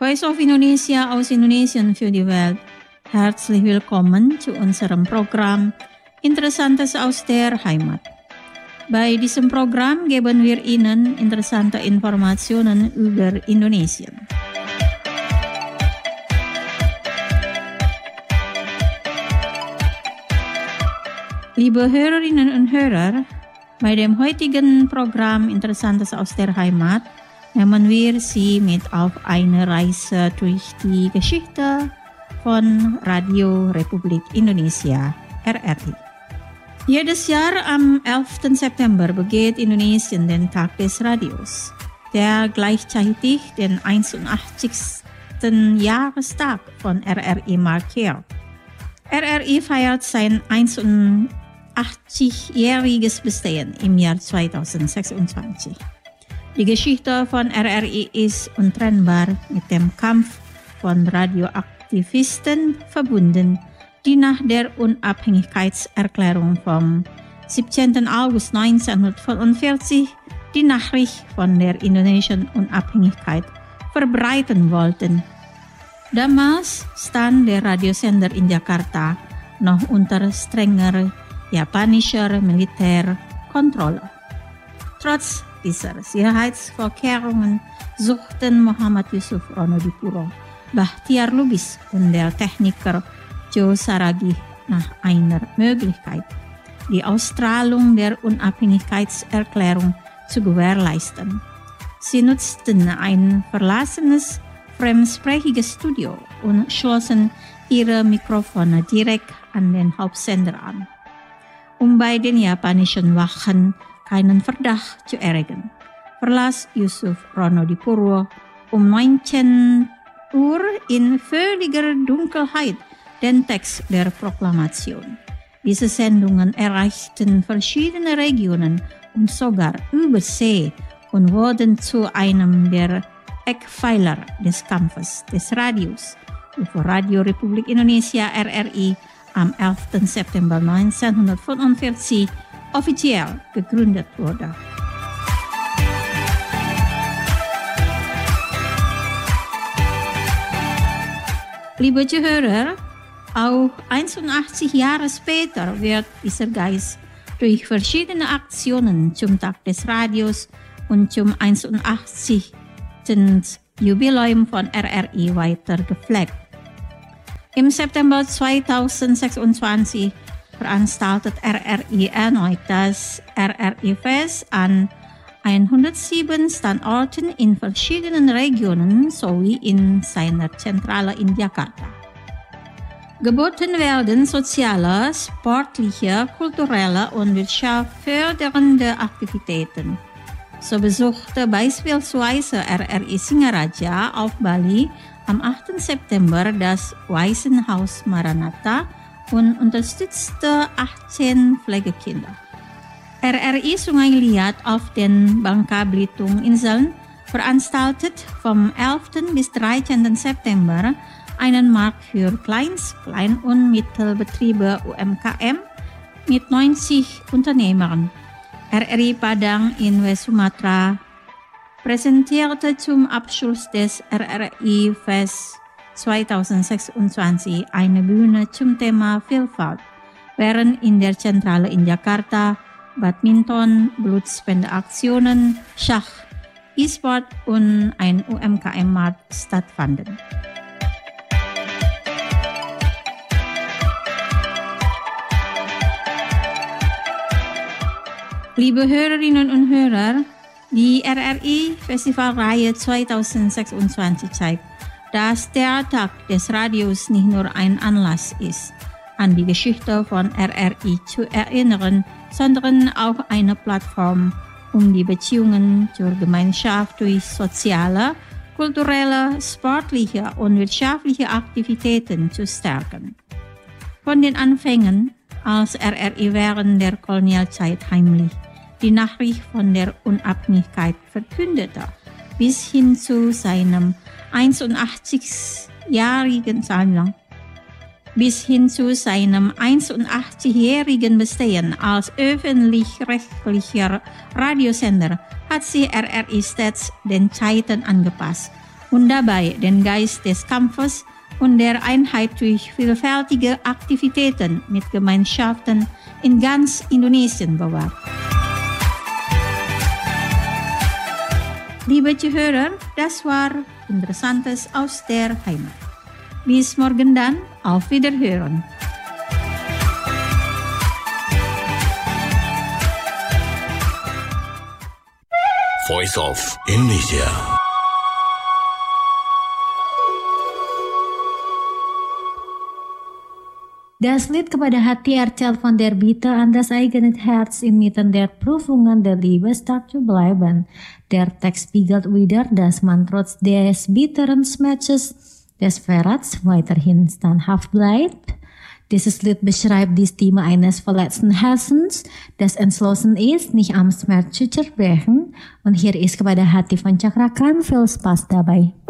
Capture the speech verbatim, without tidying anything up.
Voice of Indonesia aus Indonesien für die Welt. Herzlich willkommen zu unserem Programm Interessantes aus der Heimat. Bei diesem Programm geben wir Ihnen interessante Informationen über Indonesien. Liebe Hörerinnen und Hörer, bei dem heutigen Programm Interessantes aus der Heimat nehmen wir Sie mit auf eine Reise durch die Geschichte von Radio Republik Indonesia, R R I. Jedes Jahr am elften September begeht Indonesien den Tag des Radios, der gleichzeitig den einundachtzigsten Jahrestag von R R I markiert. R R I feiert sein einundachtzigjähriges Bestehen im Jahr zweitausendsechsundzwanzig. Die Geschichte von R R I ist untrennbar mit dem Kampf von Radioaktivisten verbunden, die nach der Unabhängigkeitserklärung vom siebzehnten August neunzehnhundertfünfundvierzig die Nachricht von der indonesischen Unabhängigkeit verbreiten wollten. Damals stand der Radiosender in Jakarta noch unter strenger japanischer Militärkontrolle. Trotz dieser Sicherheitsvorkehrungen suchten Muhammad Yusuf Ronodipuro, Bahtiar Lubis und der Techniker Joe Saragih nach einer Möglichkeit, die Ausstrahlung der Unabhängigkeitserklärung zu gewährleisten. Sie nutzten ein verlassenes, fremdsprachiges Studio und schlossen ihre Mikrofone direkt an den Hauptsender an, um bei den japanischen Wachen keinen Verdacht zu erregen, verlas Yusuf Ronodipuro um neunzehn Uhr in völliger Dunkelheit den Text der Proklamation. Diese Sendungen erreichten verschiedene Regionen und sogar Übersee und wurden zu einem der Eckpfeiler des Kampfes des Radios, bevor Radio Republik Indonesia R R I am elften September neunzehnhundertfünfundvierzig offiziell gegründet wurde. Liebe Zuhörer, auch einundachtzig Jahre später wird dieser Geist durch verschiedene Aktionen zum Tag des Radios und zum einundachtzigsten Jubiläum von R R I weiter gepflegt. Im September zweitausendsechsundzwanzig veranstaltet R R I erneut das R R I-Fest an hundertsieben Standorten in verschiedenen Regionen sowie in seiner Zentrale in Jakarta. Geboten werden soziale, sportliche, kulturelle und wirtschaftsfördernde Aktivitäten. So besuchte beispielsweise R R I Singaraja auf Bali am achten September das Waisenhaus Maranatha und unterstützte achtzehn Pflegekinder. R R I Sungai Liat auf den Bangka Belitung-Inseln veranstaltet vom elften bis dreizehnten September einen Markt für Kleins-, Klein- und Mittelbetriebe U M K M mit neunzig Unternehmern. R R I Padang in West Sumatra präsentierte zum Abschluss des R R I-Fest zweitausendsechsundzwanzig eine Bühne zum Thema Vielfalt, während in der Zentrale in Jakarta Badminton, Blutspendeaktionen, Schach, E-Sport und ein U M K M-Markt stattfanden. Liebe Hörerinnen und Hörer, die R R I-Festivalreihe zweitausendsechsundzwanzig zeigt, dass der Tag des Radios nicht nur ein Anlass ist, an die Geschichte von R R I zu erinnern, sondern auch eine Plattform, um die Beziehungen zur Gemeinschaft durch soziale, kulturelle, sportliche und wirtschaftliche Aktivitäten zu stärken. Von den Anfängen, als R R I während der Kolonialzeit heimlich die Nachricht von der Unabhängigkeit verkündete, bis hin zu seinem einundachtzigjährigen Sammlung, bis hin zu seinem einundachtzigjährigen Bestehen als öffentlich-rechtlicher Radiosender hat sich R R I stets den Zeiten angepasst und dabei den Geist des Kampfes und der Einheit durch vielfältige Aktivitäten mit Gemeinschaften in ganz Indonesien bewahrt. Liebe Zuhörer, das war Interessantes aus der Heimat. Bis morgen dann, auf Wiederhören. Voice of Indonesia. Das Lied kepada hati erzählt von der Bitte an das eigene Herz inmitten der Prüfungen der Liebe stark zu bleiben. Der Text spiegelt wieder, dass man trotz des bitteren Schmerzes des Verrats weiterhin standhaft bleibt. Dieses Lied beschreibt die Stimme eines verletzten Herzens, das entschlossen ist, nicht am Schmerz zu zerbrechen. Und hier ist kepada hati von Cakra Khan, viel Spaß dabei.